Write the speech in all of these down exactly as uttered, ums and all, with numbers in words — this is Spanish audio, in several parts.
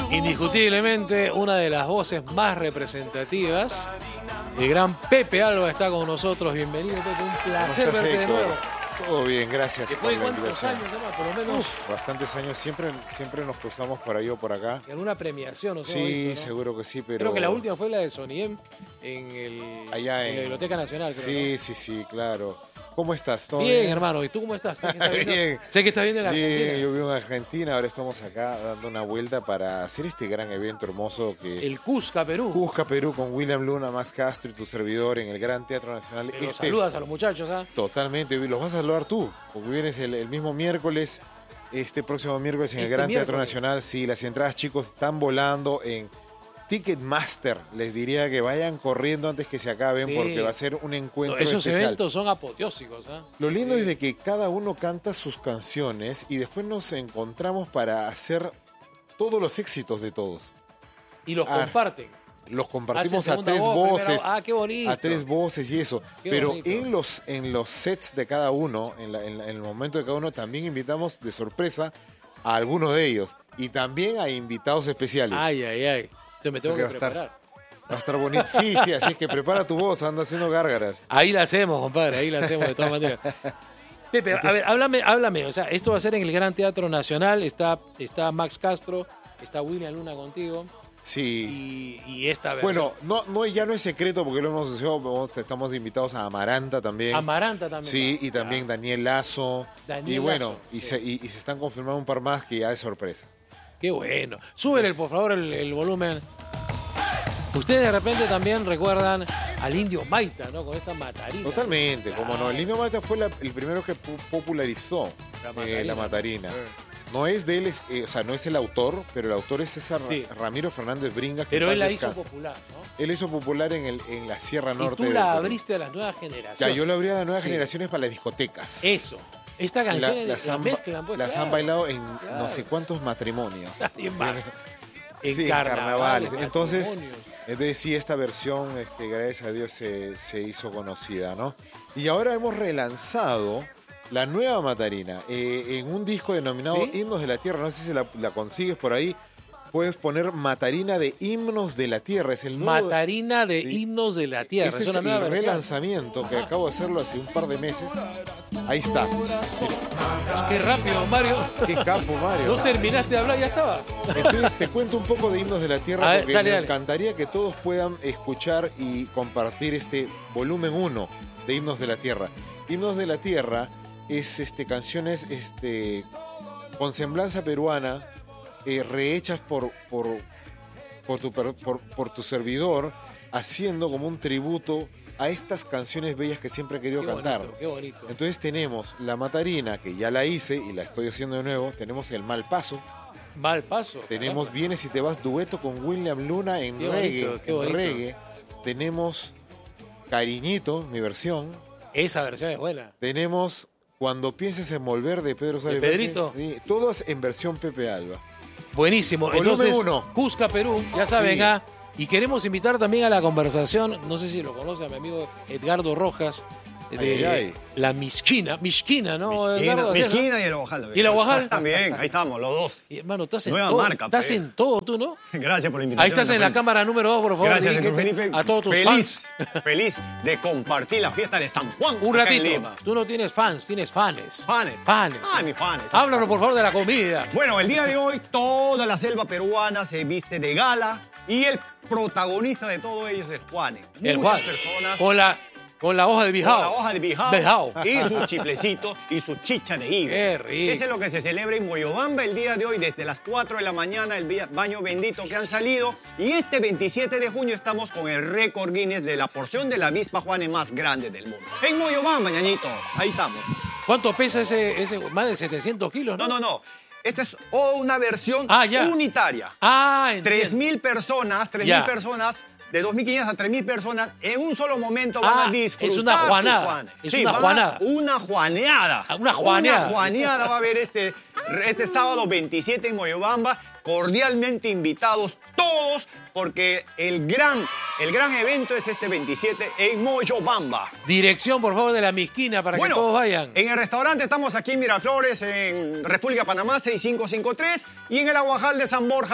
Indiscutiblemente una de las voces más representativas. El gran Pepe Alba está con nosotros. Bienvenido, Pepe. Un placer verte de nuevo. Todo bien, gracias por la invitación. Años, ¿no? Por lo menos. Uf, bastantes años, siempre, siempre nos cruzamos por ahí o por acá. En una premiación, ¿no? Sí, visto, ¿no? Seguro que sí, pero... Creo que la última fue la de Soniem en, el, Allá en... en la Biblioteca Nacional. Sí, creo, ¿no? sí, sí, claro. ¿Cómo estás? ¿Todo bien, bien, hermano. ¿Y tú cómo estás? Sé que estás viendo, bien. Sé que estás viendo en la Bien, Argentina. yo vivo en Argentina, ahora estamos acá dando una vuelta para hacer este gran evento hermoso que... El Cusca, Perú. Cusca, Perú, con William Luna, Max Castro y tu servidor en el Gran Teatro Nacional. Pero Este... saludas a los muchachos, ¿ah? Totalmente, los vas a saludar tú, porque vienes el, el mismo miércoles, este próximo miércoles en Este el Gran miércoles. Teatro Nacional. Sí, las entradas, chicos, están volando en Ticketmaster. Les diría que vayan corriendo antes que se acaben, Sí. porque va a ser un encuentro Esos especial. eventos son apoteósicos, ¿ah? Lo lindo Sí. es de que cada uno canta sus canciones y después nos encontramos para hacer todos los éxitos de todos. Y los Ah, comparten. Los compartimos Hacen a segunda tres voz, voces. primera- Ah, qué bonito. A tres voces y eso. Qué Pero bonito. en los, en los sets de cada uno, en, la- en la- en el momento de cada uno, también invitamos de sorpresa a algunos de ellos. Y también a invitados especiales. Ay, ay, ay. Entonces me tengo que que va a estar- preparar. Va a estar bonito. Sí, sí, así es que prepara tu voz, anda haciendo gárgaras. Ahí la hacemos, compadre, ahí la hacemos de todas maneras. Pepe, a ver, háblame, háblame. O sea, esto va a ser en el Gran Teatro Nacional. Está, está Max Castro, está William Luna contigo. Sí. Y, y esta versión. Bueno, no, no, ya no es secreto porque lo hemos hecho, vamos- estamos invitados a Amaranta también. Amaranta también. Sí, y también Daniel Lazo. Daniel y bueno, Lazo, y, sí. se, y, y se están confirmando un par más que ya es sorpresa. Qué bueno. Súbele, por favor, el, el volumen. Ustedes de repente también recuerdan al Indio Maita, ¿no? Con esta matarina. Totalmente, como no. El Indio Maita fue la- el primero que pu- popularizó La eh, matarina. la matarina. Sí. No es de él, es, eh, o sea, no es el autor, pero el autor es César Sí. Ramiro Fernández Bringas. que Pero en él la paz hizo descanse. popular, ¿no? Él hizo popular en, el, en la Sierra Y Norte. tú del la Perú. abriste a las nuevas generaciones. Ya, yo lo abrí a las nuevas Sí. generaciones para las discotecas. Eso. Esta La- canción las la han, mezclan, pues, las claro. han bailado en Claro. no sé cuántos matrimonios. Bien va. En Sí, en carnavales, carnavales. Entonces, matrimonios. entonces sí, esta versión, este, gracias a Dios, se, se hizo conocida, ¿no? Y ahora hemos relanzado la nueva Matarina eh, en un disco denominado ¿Sí? Himnos de la Tierra. No sé si la, la consigues por ahí. Puedes poner Matarina de Himnos de la Tierra. Es el nuevo... Matarina de Sí. Himnos de la Tierra. Ese es es una el nueva versión. relanzamiento que acabo de hacerlo hace un par de meses. Ahí está. Qué rápido, Mario. Qué capo, Mario. No terminaste de hablar, ya estaba. Entonces te cuento un poco de Himnos de la Tierra A ver, porque dale, me dale. encantaría que todos puedan escuchar y compartir este volumen uno de Himnos de la Tierra. Himnos de la Tierra es este, canciones este, con semblanza peruana, eh, rehechas por, por, por, tu, per- por, por tu servidor, haciendo como un tributo a estas canciones bellas que siempre he querido Qué cantar. bonito, qué bonito. Entonces tenemos La Matarina, que ya la hice y la estoy haciendo de nuevo. Tenemos El Mal Paso. Mal paso. Tenemos caramba. Vienes y te vas, dueto con William Luna en Qué reggae. bonito, qué en bonito. reggae. Tenemos Cariñito, mi versión. Esa versión es buena. Tenemos Cuando pienses en volver de Pedro Suárez Pedrito? Vázquez. Sí, todas en versión Pepe Alba. Buenísimo. Volumen Entonces, uno. Cusca, Perú, ya saben, Sí. ah, y queremos invitar también a la conversación, no sé si lo conoce a mi amigo Edgardo Rojas, de Ay, ay, ay. la Mishquina, Mishquina, ¿no? Mishquina, Edgardo? ¿Sí, no? Mishquina y el Guajal. ¿Y el Guajal? También, ahí estamos, los dos. Y, hermano, estás en Nueva todo. marca, estás pues. en todo tú, ¿no? Gracias por la invitación. Ahí estás en la Felipe. cámara número dos, por favor. Gracias, dirígete Felipe. a todos tus feliz, fans. feliz de compartir la fiesta de San Juan. Un acá en ratito. Lima. Tú no tienes fans, tienes fanes. Fanes. Fanes. Ah, mis fanes. Háblanos, por favor, de la comida. Bueno, el día de hoy toda la selva peruana se viste de gala y el protagonista de todo ello es Juanes. El Muchas Juan. personas Con la, con la hoja de bijao. con la hoja de bijao, Bijao. y sus chiflecitos y su chicha de higo. Qué rico. Eso es lo que se celebra en Moyobamba el día de hoy, desde las cuatro de la mañana, el via- baño bendito que han salido. Y este veintisiete de junio estamos con el récord Guinness de la porción de la avispa Juanes más grande del mundo. En Moyobamba, ñañitos. Ahí estamos. ¿Cuánto pesa ese, ese? Más de setecientos kilos, ¿no? No, no, no. Esta es una versión Ah, ya. unitaria. Ah, entiendo. tres mil personas, tres Ya. mil personas, de dos mil quinientas a tres mil personas, en un solo momento van Ah, a disfrutar. es una su juanada. Juan. Es Sí, una van a- juanada. Una juaneada. Ah, una juaneada. Una juaneada va a haber este, este sábado veintisiete en Moyobamba. Cordialmente invitados todos, porque el gran, el gran evento es este veintisiete en Moyobamba. Dirección, por favor, de la Mishquina para Bueno, que todos vayan. en el restaurante estamos aquí en Miraflores, en República Panamá, seis cinco cinco tres, y en el Aguajal de San Borja,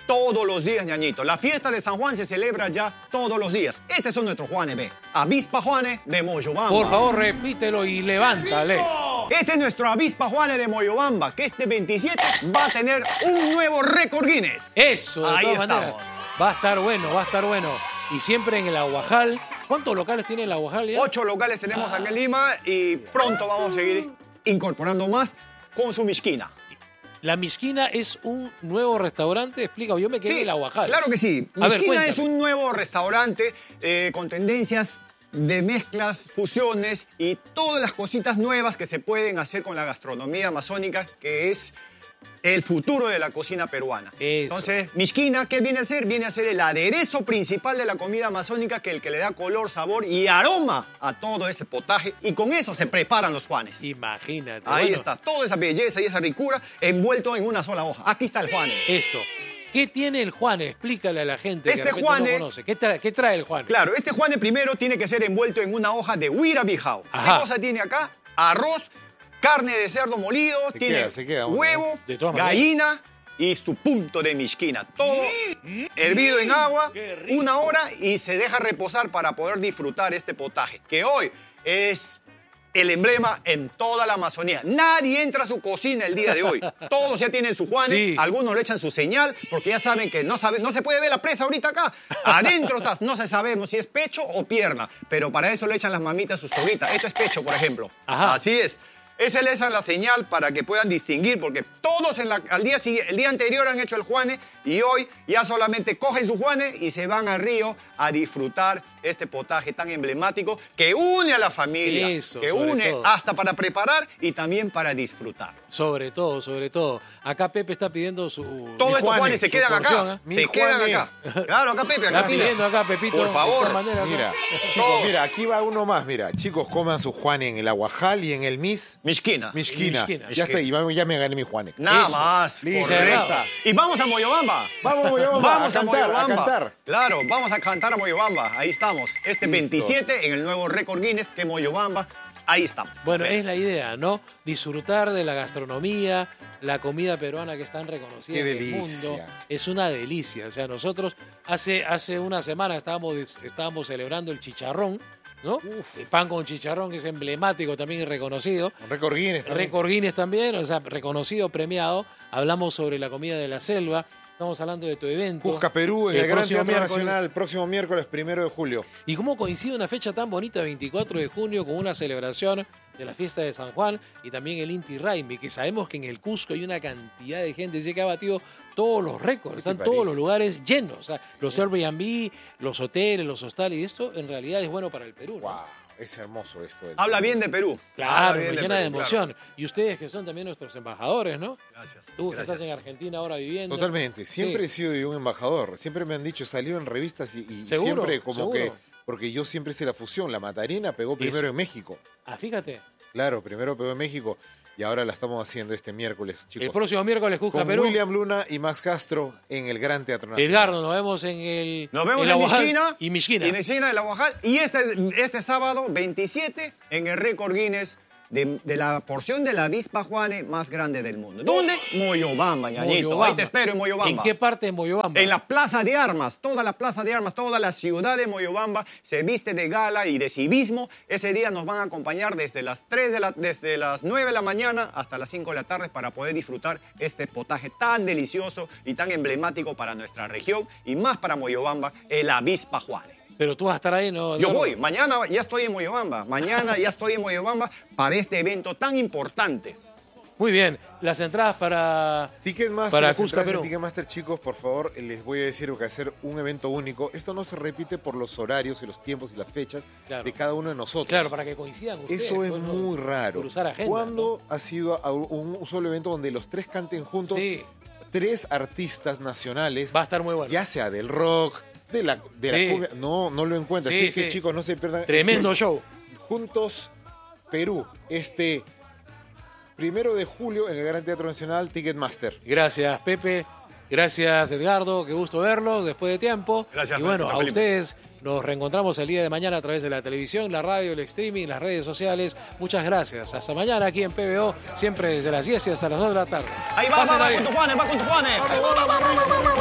todos los días, ñañito. La fiesta de San Juan se celebra ya todos los días. Estos son nuestros Juanes, ve. Avispa Juanes de Moyobamba. Por favor, repítelo y levántale. Este es nuestro Avispa Juanes de Moyobamba, que este veintisiete va a tener un nuevo récord Guinness. Eso, de Ahí todas estamos. maneras. Va a estar bueno, va a estar bueno. Y siempre en el Aguajal. ¿Cuántos locales tiene el Aguajal ya? Ocho locales tenemos acá en Lima y pronto vamos a seguir incorporando más con su mixquina. La Mixquina es un nuevo restaurante, explica, yo me quedé en el Aguajal. Claro que sí. A ver, Mixquina es cuéntame. un nuevo restaurante eh, con tendencias de mezclas, fusiones y todas las cositas nuevas que se pueden hacer con la gastronomía amazónica, que es el futuro de la cocina peruana. Eso. Entonces, Mixquina, ¿qué viene a ser? Viene a ser el aderezo principal de la comida amazónica, que es el que le da color, sabor y aroma a todo ese potaje, y con eso se preparan los Juanes. Imagínate. Ahí Bueno, está, toda esa belleza y esa ricura envuelto en una sola hoja. Aquí está el Juan. Esto. ¿Qué tiene el Juan? Explícale a la gente que Este de repente Juane- no conoce. ¿Qué trae, qué trae el Juan? Claro, este Juan primero tiene que ser envuelto en una hoja de huira bijao. Ajá. ¿Qué cosa tiene acá? Arroz, carne de cerdo molido, Se tiene queda, se queda uno, huevo, De todas maneras. gallina y su punto de mixquina. Todo hervido en agua, una hora, y se deja reposar para poder disfrutar este potaje, que hoy es el emblema en toda la Amazonía. Nadie entra a su cocina el día de hoy. Todos ya tienen su Juanes, Sí. algunos le echan su señal, porque ya saben que no, sabe, no se puede ver la presa ahorita acá. Adentro está, no se sabemos si es pecho o pierna, pero para eso le echan las mamitas sus toguitas. Esto es pecho, por ejemplo. Ajá. Así es. Ese le echan la señal para que puedan distinguir, porque todos en la, al día, sigui- el día anterior han hecho el Juane y hoy ya solamente cogen su Juane y se van al río a disfrutar este potaje tan emblemático que une a la familia, Eso, que sobre une todo. hasta para preparar y también para disfrutar. Sobre todo, sobre todo. Acá Pepe está pidiendo su... Todos estos Juanes, Juanes se su quedan porción, acá, ¿eh? Mi se quedan Juane. acá. Claro, acá Pepe, acá Está pide. pidiendo acá, Pepito. Por de favor. todas maneras, ¿eh? Mira, Todos. chicos, mira, aquí va uno más, mira. Chicos, coman su Juan en el Aguajal y en el Mis. Mixquina. Mixquina. Mixquina. Ya está, y ya me gané mi Juanes. Nada Eso. más. Listo. Correcto. Y vamos a Moyobamba. Vamos, Moyobamba, Vamos a a, cantar, a Moyobamba. cantar. Claro, vamos a cantar a Moyobamba. Ahí estamos. Este Listo. veintisiete en el nuevo récord Guinness que Moyobamba. Ahí estamos. Bueno, es la idea, ¿no? Disfrutar de la gastronomía, la comida peruana que es tan reconocida Qué en el delicia. mundo. Es una delicia. O sea, nosotros hace, hace una semana estábamos, estábamos celebrando el chicharrón, ¿no? El pan con chicharrón, que es emblemático también y reconocido. Un récord Guinness también. Récord Guinness también, o sea, reconocido, premiado. Hablamos sobre la comida de la selva. Estamos hablando de tu evento. Cusca, Perú, en el, Gran próximo Teatro miércoles. Nacional, próximo miércoles, primero de julio. ¿Y cómo coincide una fecha tan bonita, veinticuatro de junio, con una celebración de la fiesta de San Juan y también el Inti Raymi, que sabemos que en el Cusco hay una cantidad de gente, dice que ha batido todos los récords, están parece? todos los lugares llenos, o sea, los Airbnb, los hoteles, los hostales, y esto en realidad es bueno para el Perú, ¿no? Wow, es hermoso esto. del Habla Perú. bien de Perú. Claro, Habla me bien llena de Perú, emoción. claro. Y ustedes que son también nuestros embajadores, ¿no? Gracias. Tú que gracias. estás en Argentina ahora viviendo. Totalmente, siempre Sí. he sido un embajador. Siempre me han dicho, salió en revistas y, y Seguro, siempre como seguro. que, porque yo siempre hice la fusión. La Matarina pegó primero Eso. en México. Ah, fíjate, Claro, primero pegó en México y ahora la estamos haciendo este miércoles, chicos. el próximo miércoles Cusca, Con Perú. William Luna y Max Castro en el Gran Teatro Nacional. Edgardo, nos vemos en el... Nos vemos la en Guajal Mixquina. Y Mixquina. Y Mixquina de la Guajal. Y este, este sábado, veintisiete, en el récord Guinness de, de la porción de la avispa Juane más grande del mundo. ¿Dónde? Moyobamba, ñañito. Moyobamba. Ahí te espero en Moyobamba. ¿En qué parte de Moyobamba? En la Plaza de Armas, toda la Plaza de Armas, toda la ciudad de Moyobamba se viste de gala y de civismo. Ese día nos van a acompañar desde las, tres de la, desde las nueve de la mañana hasta las cinco de la tarde para poder disfrutar este potaje tan delicioso y tan emblemático para nuestra región y más para Moyobamba, el avispa Juane. Pero tú vas a estar ahí, ¿no? Yo Eduardo? voy, mañana ya estoy en Moyobamba, mañana ya estoy en Moyobamba para este evento tan importante. Muy bien, las entradas para... Ticketmaster, Para las Cusca, entradas de Perú. Ticketmaster, chicos, por favor, les voy a decir que va a ser un evento único. Esto no se repite por los horarios y los tiempos y las fechas Claro. de cada uno de nosotros. Claro, para que coincidan ustedes. Eso es pues, ¿no? muy raro. Cruzar agenda, ¿Cuándo ha sido a un un solo evento donde los tres canten juntos? Sí. Tres artistas nacionales, Va a estar muy bueno. ya sea del rock, de la, de Sí. la cumbia. No, no lo encuentran. Sí, Así que, sí. chicos, no se pierdan. Tremendo este- show. Juntos Perú, este primero de julio en el Gran Teatro Nacional, Ticketmaster. Gracias, Pepe. Gracias, Edgardo. Qué gusto verlos después de tiempo. Gracias, Y bueno, a Felipe. ustedes nos reencontramos el día de mañana a través de la televisión, la radio, el streaming, las redes sociales. Muchas gracias. Hasta mañana aquí en P B O, siempre desde las diez y hasta las dos de la tarde. Ahí va, va, Pásenla va bien. con tu Juanes, va con tu Juanes. Ahí va, va, va, va, va, va, va.